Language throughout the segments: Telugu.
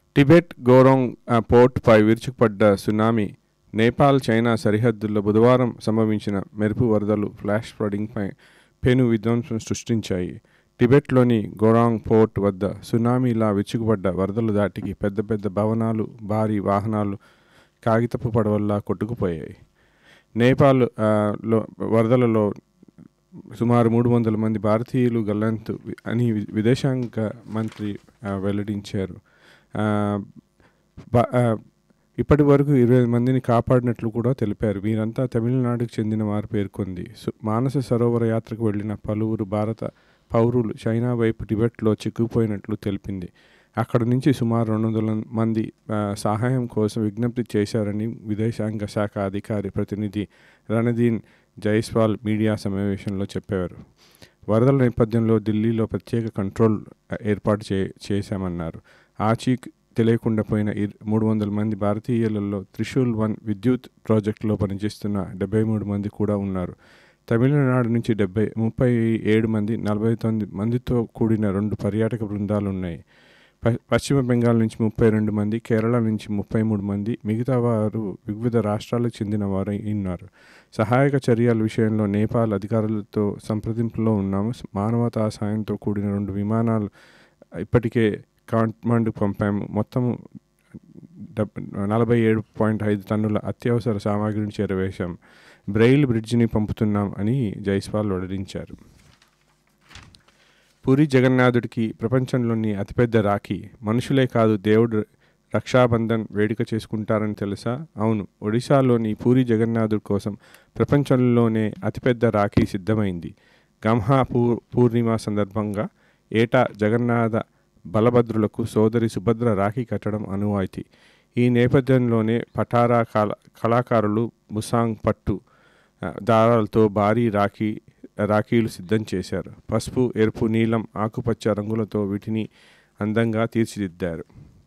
Tibet గోరోంగ్ పోర్టుపై విరుచుకుపడ్డ tsunami. నేపాల్ చైనా సరిహద్దుల్లో బుధవారం సంభవించిన మెరుపు వరదలు ఫ్లాష్ ఫ్లడింగ్పై పెను విధ్వంసం సృష్టించాయి. టిబెట్లోని గోరాంగ్ పోర్ట్ వద్ద సునామీలా విరుచుకుపడ్డ వరదలు దాటికి పెద్ద పెద్ద భవనాలు, భారీ వాహనాలు కాగితపు పడవల్లా కొట్టుకుపోయాయి. నేపాల్ వరదలలో సుమారు 300 మంది భారతీయులు గల్లంతు అని విదేశాంగ మంత్రి వెల్లడించారు. ఇప్పటి వరకు 20 మందిని కాపాడినట్లు కూడా తెలిపారు. వీరంతా తమిళనాడుకు చెందిన వారు పేర్కొంది. మానస సరోవర యాత్రకు వెళ్లిన పలువురు భారత పౌరులు చైనా వైపు టిబెట్లో చిక్కుకుపోయినట్లు తెలిపింది. అక్కడి నుంచి సుమారు 200 మంది సహాయం కోసం విజ్ఞప్తి చేశారని విదేశాంగ శాఖ అధికారి ప్రతినిధి రణదీన్ జైస్వాల్ మీడియా సమావేశంలో చెప్పారు. వరదల నేపథ్యంలో ఢిల్లీలో ప్రత్యేక కంట్రోల్ ఏర్పాటు చేశామన్నారు. ఆచీ తెలియకుండా పోయిన 300 మంది భారతీయులలో త్రిశూల్ 1 విద్యుత్ ప్రాజెక్టులో పనిచేస్తున్న 73 మంది కూడా ఉన్నారు. తమిళనాడు నుంచి 37 మంది, 49 మందితో కూడిన 2 పర్యాటక బృందాలు ఉన్నాయి. పశ్చిమ బెంగాల్ నుంచి 32 మంది, కేరళ నుంచి 33 మంది, మిగతా వారు వివిధ రాష్ట్రాలకు చెందిన వారు ఉన్నారు. సహాయక చర్యల విషయంలో నేపాల్ అధికారులతో సంప్రదింపులో ఉన్నాము. మానవతా సాయంతో కూడిన 2 విమానాలు ఇప్పటికే కాఠ్మండు పంపాము. మొత్తం 47.5 టన్నుల అత్యవసర సామాగ్రిని చేరవేశాం. బ్రెయిల్ బ్రిడ్జిని పంపుతున్నాం అని జైస్వాల్ వెల్లడించారు. పూరి జగన్నాథుడికి ప్రపంచంలోని అతిపెద్ద రాఖీ. మనుషులే కాదు, దేవుడు రక్షాబంధన్ వేడుక చేసుకుంటారని తెలుసా? అవును, ఒడిశాలోని పూరి జగన్నాథుడి కోసం ప్రపంచంలోనే అతిపెద్ద రాఖీ సిద్ధమైంది. గంహా పూర్ణిమ సందర్భంగా ఏటా జగన్నాథ బలభద్రులకు సోదరి సుభద్ర రాఖీ కట్టడం అనువాయితీ. ఈ నేపథ్యంలోనే పటారా కళాకారులు ముసాంగ్ పట్టు దారాలతో భారీ రాఖీలు సిద్ధం చేశారు. పసుపు, ఎరుపు, నీలం, ఆకుపచ్చ రంగులతో వీటిని అందంగా తీర్చిదిద్దారు.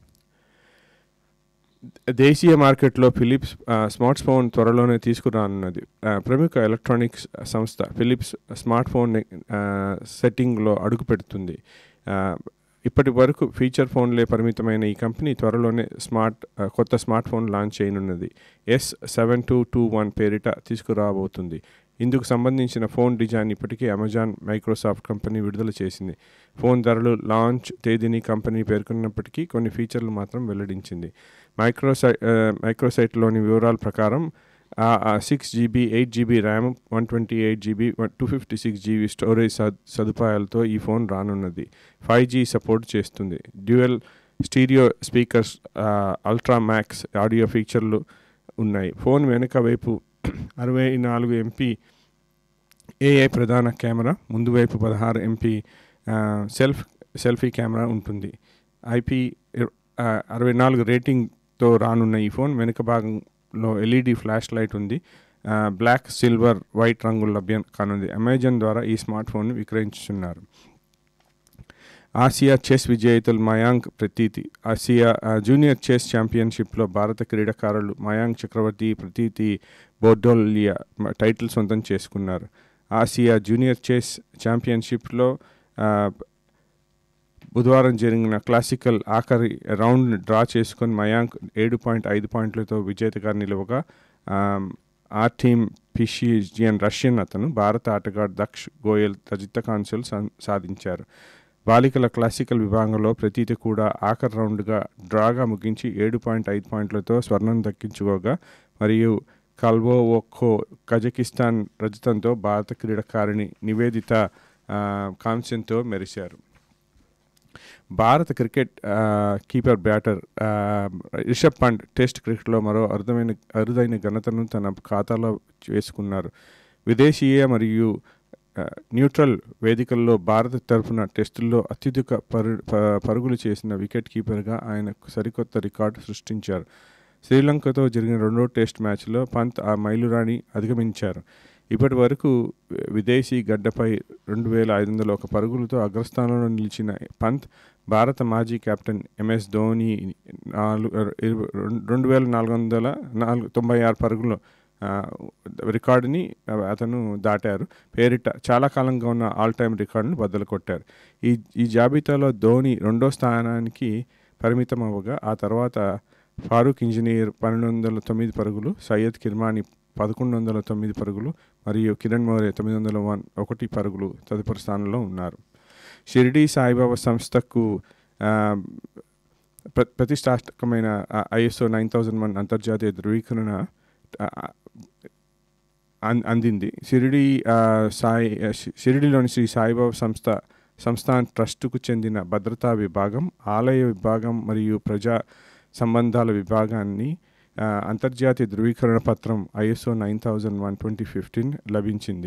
దేశీయ మార్కెట్లో ఫిలిప్స్ స్మార్ట్ ఫోన్ త్వరలోనే తీసుకురానున్నది. ప్రముఖ ఎలక్ట్రానిక్స్ సంస్థ ఫిలిప్స్ స్మార్ట్ ఫోన్ సెట్టింగ్లో అడుగు పెడుతుంది. ఇప్పటి వరకు ఫీచర్ ఫోన్లే పరిమితమైన ఈ కంపెనీ త్వరలోనే కొత్త స్మార్ట్ ఫోన్ లాంచ్ చేయనున్నది. S7221 పేరిట తీసుకురాబోతుంది. ఇందుకు సంబంధించిన ఫోన్ డిజైన్ ఇప్పటికే అమెజాన్, మైక్రోసాఫ్ట్ కంపెనీ విడుదల చేసింది. ఫోన్ ధరలు, లాంచ్ తేదీని కంపెనీ పేర్కొన్నప్పటికీ కొన్ని ఫీచర్లు మాత్రం వెల్లడించింది. మైక్రోసైట్లోని వివరాల ప్రకారం 6GB, 8GB RAM, 128GB, 256GB storage సదుపాయాలతో ఈ ఫోన్ రానున్నది. 5G సపోర్ట్ చేస్తుంది. Dual stereo speakers, ultra max audio ఫీచర్లు ఉన్నాయి. ఫోన్ వెనుక వైపు 64MP AI ప్రధాన కెమెరా, ముందు వైపు 16MP సెల్ఫీ కెమెరా ఉంటుంది. IP64 రేటింగ్తో రానున్న ఈ ఫోన్ వెనుక భాగంలో LED ఫ్లాష్ లైట్ ఉంది. బ్లాక్, సిల్వర్, వైట్ రంగులు లభ్యం కానుంది. అమెజాన్ ద్వారా ఈ స్మార్ట్ ఫోన్ విక్రయించుతున్నారు. ఆసియా చెస్ విజేతలు మయాంక్, ప్రతీతి. ఆసియా జూనియర్ చెస్ ఛాంపియన్షిప్లో భారత క్రీడాకారులు మయాంక్ చక్రవర్తి, ప్రతీతి బోర్డోలియా టైటిల్ సొంతం చేసుకున్నారు. ఆసియా జూనియర్ చెస్ ఛాంపియన్షిప్లో బుధవారం జరిగిన క్లాసికల్ ఆఖరి రౌండ్ని డ్రా చేసుకుని మయాంక్ 7.5 పాయింట్లతో విజేతగా నిలవగా ఆర్టీమ్ పిషిజియన్ రష్యన్ అతను భారత ఆటగాడు దక్ష్ గోయల్ రజిత కాంస్యలు సాధించారు. బాలికల క్లాసికల్ విభాగంలో ప్రతీతి కూడా ఆఖరి రౌండ్గా డ్రాగా ముగించి 7.5 పాయింట్లతో స్వర్ణం దక్కించుకోగా, మరియు కల్వోవోఖో కజకిస్తాన్ రజతంతో భారత క్రీడాకారిణి నివేదిత కాంస్యంతో మెరిశారు. భారత cricket keeper batter Rishabh పంట్ test క్రికెట్లో మరో అరుదైన ఘనతను తన ఖాతాలో వేసుకున్నారు. విదేశీయ మరియు న్యూట్రల్ వేదికల్లో భారత తరఫున టెస్టుల్లో అత్యధిక పరుగులు చేసిన వికెట్ కీపర్గా ఆయన సరికొత్త రికార్డు సృష్టించారు. శ్రీలంకతో జరిగిన 2వ టెస్ట్ మ్యాచ్లో పంత్ ఆ మైలురాణి అధిగమించారు. ఇప్పటి వరకు విదేశీ గడ్డపై 2501 పరుగులతో అగ్రస్థానంలో నిలిచిన పంత్ భారత మాజీ కెప్టెన్ MS ధోని 2496 పరుగుల రికార్డుని అతను దాటారు. పేరిట చాలా కాలంగా ఉన్న ఆల్ టైమ్ రికార్డును బద్దలు కొట్టారు. ఈ జాబితాలో ధోని 2వ స్థానానికి పరిమితమవ్వగా ఆ తర్వాత ఫారూక్ ఇంజనీర్ 1209 పరుగులు, సయ్యద్ కిర్మానీ 1109 పరుగులు మరియు కిరణ్ మౌర్య 901 పరుగులు తదుపరి స్థానంలో ఉన్నారు. షిరిడీ సాయిబాబా సంస్థకు ప్రతిష్టాత్మకమైన ISO 9001 అంతర్జాతీయ ధృవీకరణ అందింది. షిరిడీలోని శ్రీ సాయిబాబా సంస్థాన్ ట్రస్టుకు చెందిన భద్రతా విభాగం, ఆలయ విభాగం మరియు ప్రజా సంబంధాల విభాగాన్ని అంతర్జాతీయ ధృవీకరణ పత్రం ISO 9001 2015 లభించింది.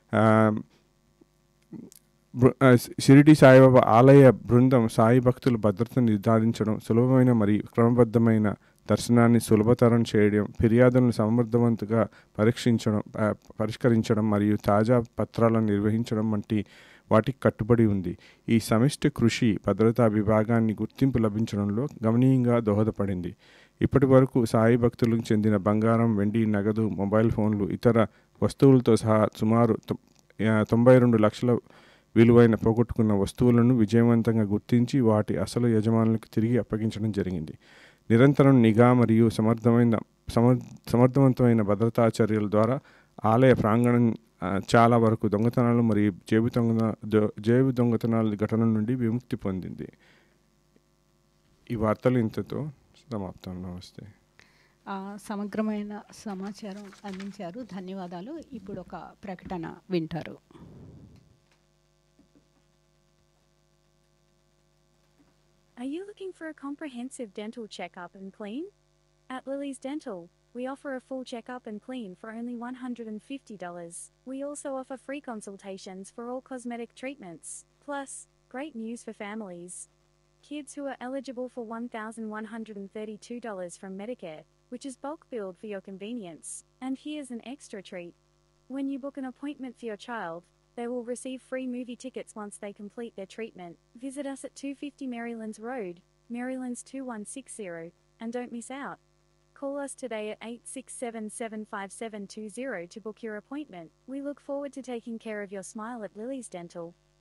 షిరిడీ సాయిబాబా ఆలయ బృందం సాయి భక్తుల భద్రతను నిర్ధారించడం, సులభమైన మరియు క్రమబద్ధమైన దర్శనాన్ని సులభతరం చేయడం, ఫిర్యాదులను సమర్థవంతంగా పరిష్కరించడం మరియు తాజా పత్రాలను నిర్వహించడం వంటి వాటికి కట్టుబడి ఉంది. ఈ సమిష్టి కృషి భద్రతా విభాగాన్ని గుర్తింపు లభించడంలో గణనీయంగా దోహదపడింది. ఇప్పటి వరకు సాయి భక్తులకు చెందిన బంగారం, వెండి, నగదు, మొబైల్ ఫోన్లు, ఇతర వస్తువులతో సహా సుమారు 92 లక్షల విలువైన పోగొట్టుకున్న వస్తువులను విజయవంతంగా గుర్తించి వాటి అసలు యజమానులకు తిరిగి అప్పగించడం జరిగింది. నిరంతరం నిఘా మరియు సమర్థవంతమైన భద్రతా చర్యల ద్వారా ఆలయ ప్రాంగణం చాలా వరకు దొంగతనాలు మరియు జేబు దొంగతనాల ఘటనల నుండి విముక్తి పొందింది. ఈ వార్తలు ఇంతతో సమాప్తం. నమస్తే. సమగ్రమైన సమాచారం అందించారు, ధన్యవాదాలు. ఇప్పుడు ఒక ప్రకటన వింటారు. Are you looking for a comprehensive dental checkup and clean? At Lily's Dental, we offer a full checkup and clean for only $150. We also offer free consultations for all cosmetic treatments. Plus, great news for families. Kids who are eligible for $1,132 from Medicare, which is bulk billed for your convenience. And here's an extra treat. When you book an appointment for your child, they will receive free movie tickets once they complete their treatment. Visit us at 250 Marylands Road, Marylands 2160, and don't miss out. Call us today at 867-75720 to book your appointment. We look forward to taking care of your smile at Lily's Dental.